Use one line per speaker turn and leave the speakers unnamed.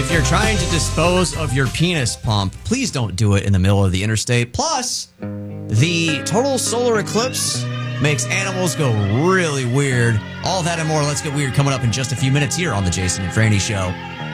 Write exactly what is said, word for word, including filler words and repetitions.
If you're trying to dispose of your penis pump, please don't do it in the middle of the interstate. Plus, the total solar eclipse makes animals go really weird. All that and more. Let's Get Weird coming up in just a few minutes here on the Jason and Franny Show.